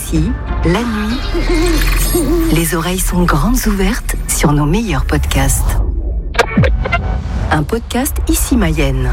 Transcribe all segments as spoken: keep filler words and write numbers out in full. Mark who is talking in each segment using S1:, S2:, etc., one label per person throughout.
S1: Ici, la nuit, les oreilles sont grandes ouvertes sur nos meilleurs podcasts. Un podcast Ici Mayenne.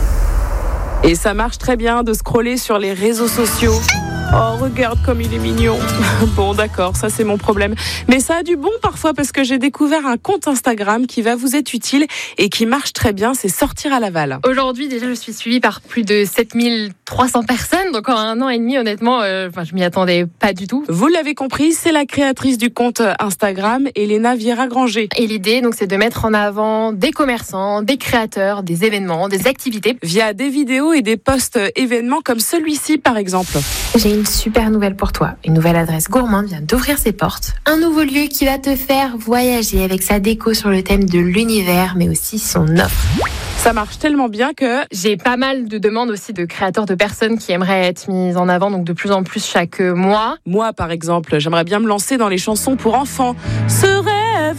S2: Et ça marche très bien de scroller sur les réseaux sociaux. Oh, regarde comme il est mignon. Bon, d'accord, ça c'est mon problème. Mais ça a du bon parfois parce que j'ai découvert un compte Instagram qui va vous être utile et qui marche très bien, c'est Sortir à Laval.
S3: Aujourd'hui, déjà, je suis suivie par plus de sept mille trois cents personnes. Donc en un an et demi, honnêtement, euh, enfin, je m'y attendais pas du tout.
S2: Vous l'avez compris, c'est la créatrice du compte Instagram, Elena Vieira-Granger.
S3: Et l'idée, donc, c'est de mettre en avant des commerçants, des créateurs, des événements, des activités.
S2: Via des vidéos et des posts événements comme celui-ci, par exemple.
S3: J'ai une super nouvelle pour toi. Une nouvelle adresse gourmande vient d'ouvrir ses portes. Un nouveau lieu qui va te faire voyager avec sa déco sur le thème de l'univers, mais aussi son offre.
S2: Ça marche tellement bien que
S3: j'ai pas mal de demandes aussi de créateurs, de personnes qui aimeraient être mises en avant, donc de plus en plus chaque mois.
S2: Moi, par exemple, j'aimerais bien me lancer dans les chansons pour enfants. Ce rêve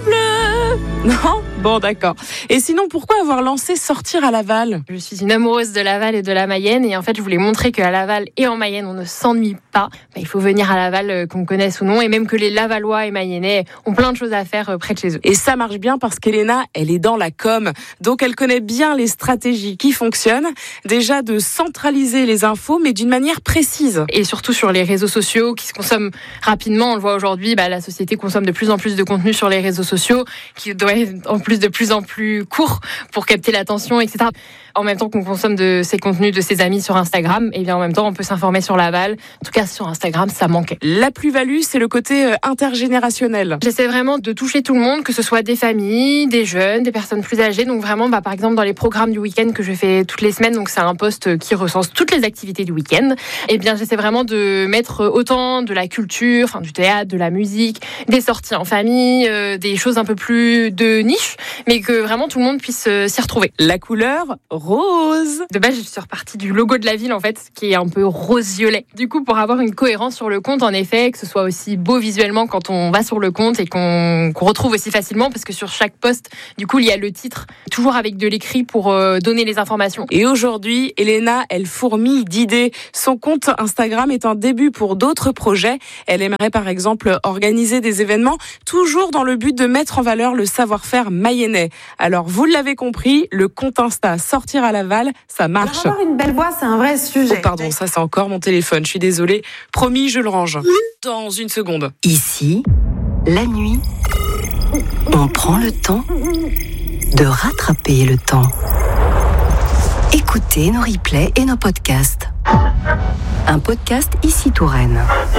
S2: bleu. Non ? Bon, d'accord. Et sinon, pourquoi avoir lancé Sortir à Laval ?
S3: Je suis une amoureuse de Laval et de la Mayenne, et en fait, je voulais montrer qu'à Laval et en Mayenne, on ne s'ennuie pas. Bah, il faut venir à Laval, euh, qu'on connaisse ou non, et même que les Lavallois et Mayennais ont plein de choses à faire euh, près de chez eux.
S2: Et ça marche bien parce qu'Elena, elle est dans la com, donc elle connaît bien les stratégies qui fonctionnent. Déjà de centraliser les infos, mais d'une manière précise.
S3: Et surtout sur les réseaux sociaux qui se consomment rapidement. On le voit aujourd'hui, bah, la société consomme de plus en plus de contenu sur les réseaux sociaux, qui doit être en plus de plus en plus court pour capter l'attention, et cetera. En même temps qu'on consomme de ces contenus de ses amis sur Instagram, et bien en même temps on peut s'informer sur Laval. En tout cas sur Instagram, ça manquait.
S2: La plus-value, c'est le côté intergénérationnel.
S3: J'essaie vraiment de toucher tout le monde, que ce soit des familles, des jeunes, des personnes plus âgées. Donc vraiment, bah, par exemple dans les programmes du week-end que je fais toutes les semaines, donc c'est un post qui recense toutes les activités du week-end. Et bien j'essaie vraiment de mettre autant de la culture, enfin du théâtre, de la musique, des sorties en famille, euh, des choses un peu plus de niche, mais que vraiment tout le monde puisse euh, s'y retrouver.
S2: La couleur rose.
S3: De base, je suis repartie du logo de la ville, en fait, qui est un peu rose-violet. Du coup, pour avoir une cohérence sur le compte, en effet, que ce soit aussi beau visuellement quand on va sur le compte et qu'on, qu'on retrouve aussi facilement, parce que sur chaque post, du coup, il y a le titre, toujours avec de l'écrit pour euh, donner les informations.
S2: Et aujourd'hui, Elena, elle fourmille d'idées. Son compte Instagram est un début pour d'autres projets. Elle aimerait, par exemple, organiser des événements, toujours dans le but de mettre en valeur le savoir-faire mayennais. Alors, vous l'avez compris, le compte Insta Sortir à Laval, ça marche.
S4: Alors, avoir une belle voix, c'est un vrai sujet.
S2: Oh, pardon, ça c'est encore mon téléphone, je suis désolée. Promis, je le range. Dans une seconde.
S1: Ici, la nuit, on prend le temps de rattraper le temps. Écoutez nos replays et nos podcasts. Un podcast Ici Touraine.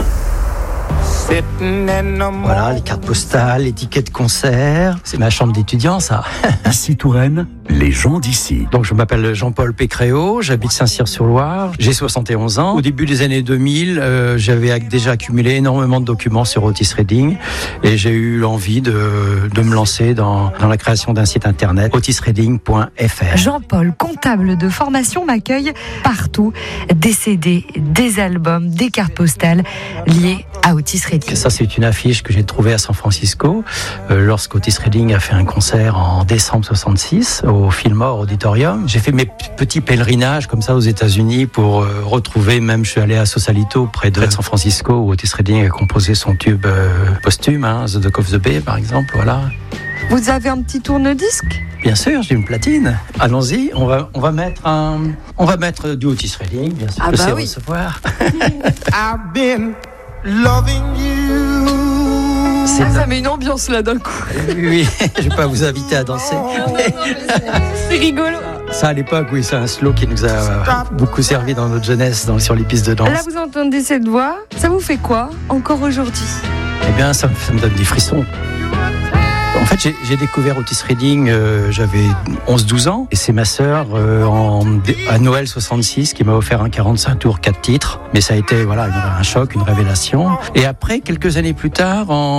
S5: Voilà, les cartes postales, les tickets de concert. C'est ma chambre d'étudiant, ça.
S6: Ici Touraine, les gens d'ici.
S5: Donc, je m'appelle Jean-Paul Pécréau, j'habite Saint-Cyr-sur-Loire. J'ai soixante et onze ans. Au début des années deux mille, euh, j'avais déjà accumulé énormément de documents sur Otis Reading et j'ai eu l'envie de, de me lancer dans, dans la création d'un site internet, otis reading point f r.
S7: Jean-Paul, comptable de formation, m'accueille partout. Des C D, des albums, des cartes postales liées à Otis Reading.
S5: Ça, c'est une affiche que j'ai trouvée à San Francisco euh, lorsqu'Otis Reading a fait un concert en décembre soixante-six au Fillmore Auditorium. J'ai fait mes petits pèlerinages comme ça aux États-Unis pour euh, retrouver, même je suis allé à Sausalito près de San Francisco où Otis Reading a composé son tube euh, posthume, hein, The Dock of the Bay par exemple, voilà.
S7: Vous avez un petit tourne-disque ?
S5: Bien sûr, j'ai une platine. Allons-y, on va on va mettre un on va mettre du Otis Reading, bien sûr.
S7: Ah
S5: je
S7: bah
S5: sais
S7: oui.
S5: recevoir.
S8: I've been loving you.
S5: C'est
S7: Ah,
S5: un-
S7: ça met une ambiance là d'un coup.
S5: Oui, je vais pas vous inviter à danser.
S7: C'est rigolo.
S5: Ça, à l'époque, oui, c'est un slow qui nous a beaucoup servi dans notre jeunesse, dans, sur les pistes de danse.
S7: Là, vous entendez cette voix. Ça vous fait quoi encore aujourd'hui ?
S5: Eh bien, ça, me- ça me donne des frissons. En fait, j'ai, j'ai découvert Otis Reading, euh, j'avais onze douze ans, et c'est ma sœur euh, en, à Noël soixante-six qui m'a offert un quarante-cinq tours, quatre titres. Mais ça a été voilà une- un choc, une révélation. Et après, quelques années plus tard, en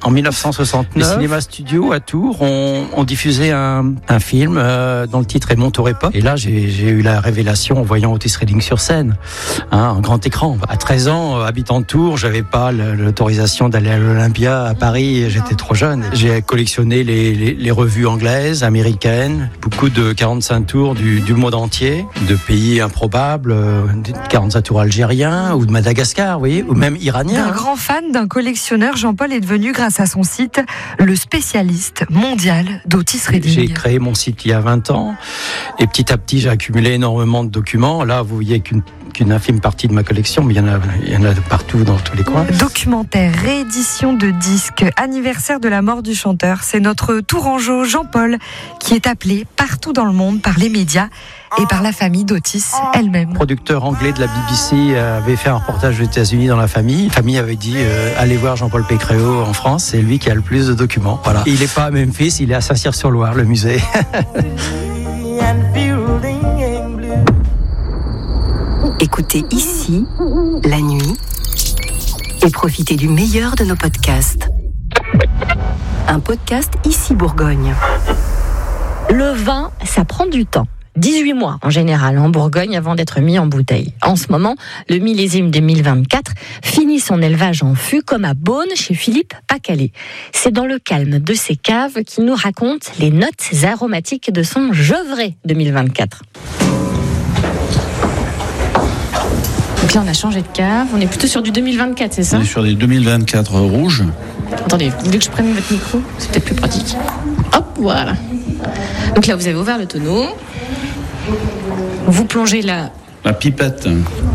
S5: En dix-neuf cent soixante-neuf, les cinémas studios à Tours ont, ont diffusé un, un film euh, dont le titre est Mon Tour et Pop. Et là, j'ai, j'ai eu la révélation en voyant Otis Redding sur scène, hein, en grand écran. À treize ans, euh, habitant de Tours, j'avais pas l'autorisation d'aller à l'Olympia à Paris. J'étais trop jeune. J'ai collectionné les, les, les revues anglaises, américaines, beaucoup de quarante-cinq tours du, du monde entier, de pays improbables, euh, quarante-cinq tours algériens ou de Madagascar, vous voyez, ou même iraniens.
S7: Un grand fan d'un collectionneur, Jean-Paul est devenu, grâce à son site, le spécialiste mondial d'Otis Redding.
S5: J'ai créé mon site il y a vingt ans et petit à petit j'ai accumulé énormément de documents. Là vous voyez qu'une, qu'une infime partie de ma collection, mais il y en a, il y en a partout dans tous les coins.
S7: Documentaire, réédition de disques, anniversaire de la mort du chanteur. C'est notre tourangeau Jean-Paul qui est appelé partout dans le monde par les médias et par la famille d'Otis elle-même.
S5: Le producteur anglais de la B B C avait fait un reportage aux États-Unis dans la famille. La famille avait dit euh, allez voir Jean-Paul Pécréau en France, c'est lui qui a le plus de documents. Voilà. Il n'est pas à Memphis, il est à Saint-Cyr-sur-Loire, le musée.
S1: Écoutez ici, la nuit, et profitez du meilleur de nos podcasts. Un podcast Ici Bourgogne.
S4: Le vin, ça prend du temps. dix-huit mois en général en Bourgogne avant d'être mis en bouteille. En ce moment, le millésime deux mille vingt-quatre finit son élevage en fût comme à Beaune chez Philippe Pacalé. C'est dans le calme de ses caves qu'il nous raconte les notes aromatiques de son Gevrey deux mille vingt-quatre. Donc là, on a changé de cave. On est plutôt sur du deux mille vingt-quatre, c'est ça ?
S9: On est sur des deux mille vingt-quatre rouges.
S4: Attendez, vous voulez que je prenne votre micro ? C'est peut-être plus pratique. Hop, voilà. Donc là, vous avez ouvert le tonneau. Vous plongez la...
S9: La pipette.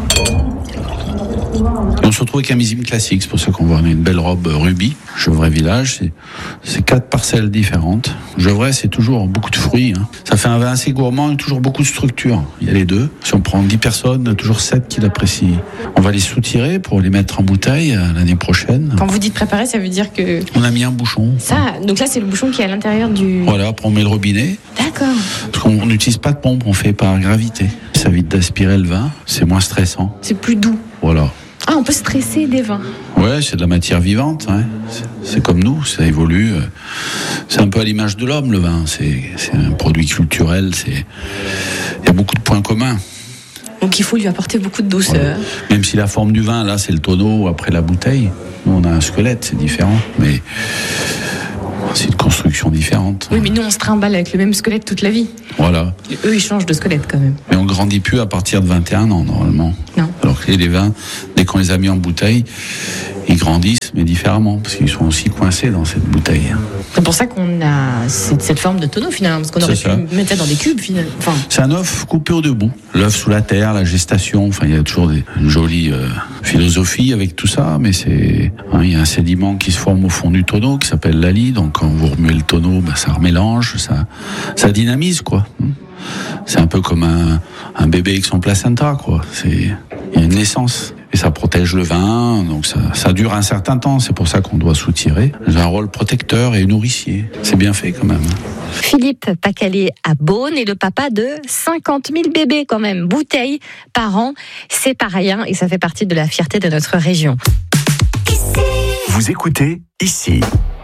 S9: Et on se retrouve avec un millésime classique. C'est pour ça qu'on voit une belle robe rubis. Gevrey Village, c'est, c'est quatre parcelles différentes. Gevrey, c'est toujours beaucoup de fruits. Hein. Ça fait un vin assez gourmand et toujours beaucoup de structure. Il y a les deux. Si on prend dix personnes, toujours sept qui l'apprécient. On va les soutirer pour les mettre en bouteille euh, l'année prochaine.
S4: Quand vous dites préparer, ça veut dire que...
S9: On a mis un bouchon.
S4: Ça, donc là, c'est le bouchon qui est à l'intérieur du...
S9: Voilà, après on met le robinet.
S4: D'accord.
S9: Parce qu'on n'utilise pas de pompe, on fait par gravité. Ça évite d'aspirer le vin, c'est moins stressant.
S4: C'est plus doux.
S9: Voilà.
S4: Ah, on peut stresser des vins.
S9: Ouais, c'est de la matière vivante. Hein. C'est, c'est comme nous, ça évolue. C'est un peu à l'image de l'homme, le vin. C'est, c'est un produit culturel. C'est... Il y a beaucoup de points communs.
S4: Donc il faut lui apporter beaucoup de douceur.
S9: Ouais. Même si la forme du vin, là, c'est le tonneau après la bouteille. Nous, on a un squelette, c'est différent. Mais c'est une construction différente.
S4: Oui, mais nous, on se trimballe avec le même squelette toute la vie.
S9: Voilà.
S4: Et eux, ils changent de squelette quand même.
S9: Mais on grandit plus à partir de vingt et un ans, normalement.
S4: Non.
S9: Alors que les vins, dès qu'on les a mis en bouteille, ils grandissent, mais différemment, parce qu'ils sont aussi coincés dans cette bouteille.
S4: C'est pour ça qu'on a cette, cette forme de tonneau, finalement, parce qu'on aurait
S9: C'est
S4: pu
S9: ça.
S4: mettre ça dans des cubes, finalement. Enfin...
S9: C'est un œuf coupé au debout. L'œuf sous la terre, la gestation, enfin, il y a toujours des, une jolie euh, philosophie avec tout ça, mais c'est, hein, il y a un sédiment qui se forme au fond du tonneau, qui s'appelle l'ali, donc quand vous remuez le tonneau, ben, ça remélange, ça, ça dynamise, quoi. C'est un peu comme un, un bébé avec son placenta, quoi. C'est, il y a une naissance. Et ça protège le vin, donc ça, ça dure un certain temps. C'est pour ça qu'on doit soutirer. J'ai un rôle protecteur et nourricier. C'est bien fait quand même.
S4: Philippe Pacalé à Beaune est le papa de cinquante mille bébés quand même. Bouteilles par an, c'est pas rien et ça fait partie de la fierté de notre région.
S6: Vous écoutez Ici.